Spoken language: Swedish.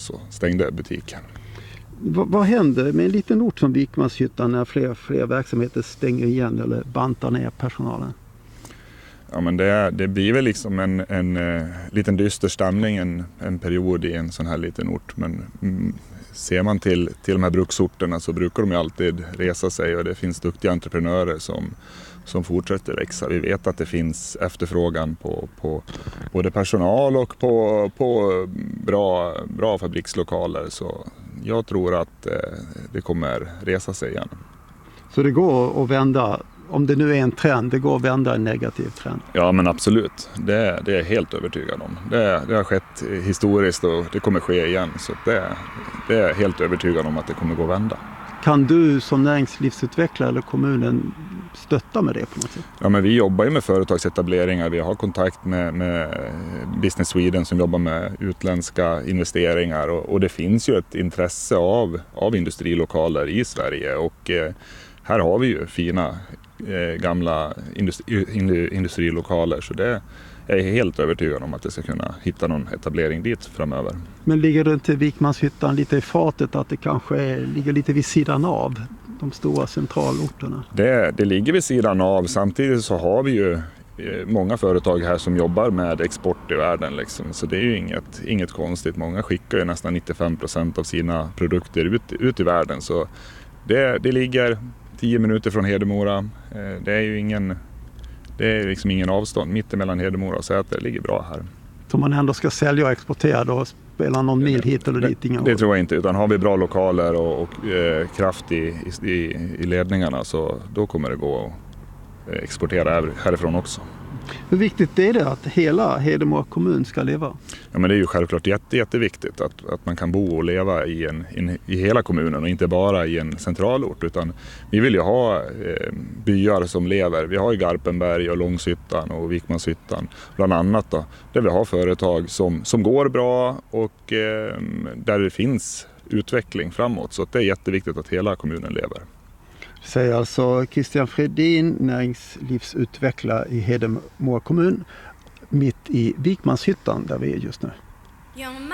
så stängde butiken. Vad händer med en liten ort som Vikmanshyttan när fler verksamheter stänger igen eller bantar ner personalen? Ja, men det blir väl liksom en liten dyster stämning en period i en sån här liten ort. Men ser man till de här bruksorterna så brukar de ju alltid resa sig, och det finns duktiga entreprenörer som fortsätter växa. Vi vet att det finns efterfrågan på både personal och på bra fabrikslokaler, så jag tror att det kommer resa sig igen. Så det går att vända, om det nu är en trend, det går att vända en negativ trend? Ja, men absolut. Det är jag helt övertygad om. Det har skett historiskt och det kommer ske igen, så det är jag helt övertygad om att det kommer gå att vända. Kan du som näringslivsutvecklare eller kommunen stötta med det på något sätt? Ja, men vi jobbar ju med företagsetableringar. Vi har kontakt med Business Sweden som jobbar med utländska investeringar, och det finns ju ett intresse av industrilokaler i Sverige, och här har vi ju fina gamla industrilokaler, så jag är helt övertygad om att det ska kunna hitta någon etablering dit framöver. Men ligger det inte Vikmanshyttan lite i fatet att det kanske ligger lite vid sidan av de stora centralorterna? Det ligger vid sidan av. Samtidigt så har vi ju många företag här som jobbar med export i världen. Liksom. Så det är ju inget konstigt. Många skickar ju nästan 95% av sina produkter ut i världen. Så det ligger 10 minuter från Hedemora. Det är ju liksom ingen avstånd. Mitt emellan Hedemora och Säter, det ligger bra här. Så man ändå ska sälja och exportera då, spela någon mil hit eller dit? Det tror jag inte, utan har vi bra lokaler och kraft i ledningarna, så då kommer det gå att exportera härifrån också. Hur viktigt är det att hela Hedemora kommun ska leva? Ja, men det är ju självklart jätteviktigt att man kan bo och leva i hela kommunen och inte bara i en centralort, utan vi vill ju ha byar som lever. Vi har ju Garpenberg och Långshyttan och Vikmanshyttan bland annat då, där vi har företag som går bra och där det finns utveckling framåt, så det är jätteviktigt att hela kommunen lever. Säger alltså Christian Fredin, näringslivsutvecklare i Hedemora kommun, mitt i Vikmanshyttan där vi är just nu.